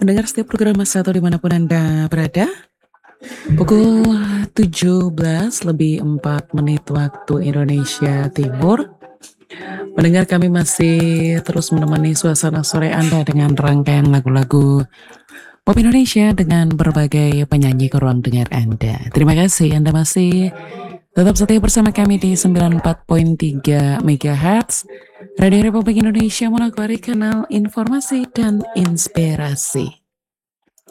Mendengar setiap program Mas Sato dimanapun Anda berada, pukul 17 lebih 4 menit waktu Indonesia Timur. Mendengar kami masih terus menemani suasana sore Anda dengan rangkaian lagu-lagu pop Indonesia dengan berbagai penyanyi ke ruang dengar Anda. Terima kasih Anda masih tetap setia bersama kami di 94.3 MHz Radio Republik Indonesia Manokwari, kanal informasi dan inspirasi.